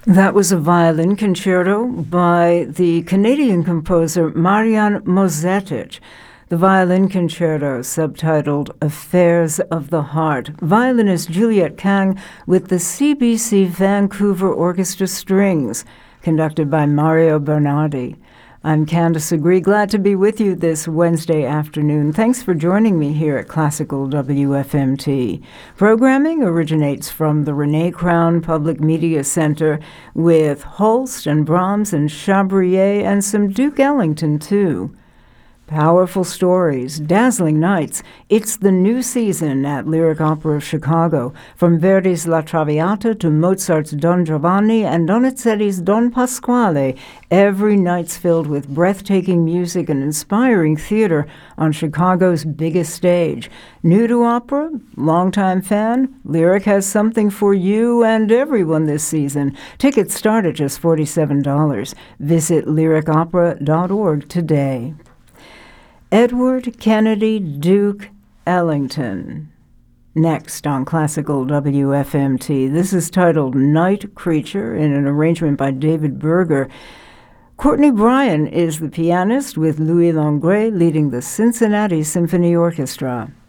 That was a violin concerto by the Canadian composer Marian Mozetic. The violin concerto, subtitled Affairs of the Heart. Violinist Juliette Kang with the CBC Vancouver Orchestra Strings, conducted by Mario Bernardi. I'm Candice Agree, glad to be with you this Wednesday afternoon. Thanks for joining me here at Classical WFMT. Programming originates from the Renee Crown Public Media Center with Holst and Brahms and Chabrier and some Duke Ellington, too. Powerful stories, dazzling nights. It's the new season at Lyric Opera of Chicago. From Verdi's La Traviata to Mozart's Don Giovanni and Donizetti's Don Pasquale, every night's filled with breathtaking music and inspiring theater on Chicago's biggest stage. New to opera? Longtime fan? Lyric has something for you and everyone this season. Tickets start at just $47. Visit lyricopera.org today. Edward Kennedy Duke Ellington. Next on Classical WFMT. This is titled Night Creature in an arrangement by David Berger. Courtney Bryan is the pianist with Louis Langret leading the Cincinnati Symphony Orchestra.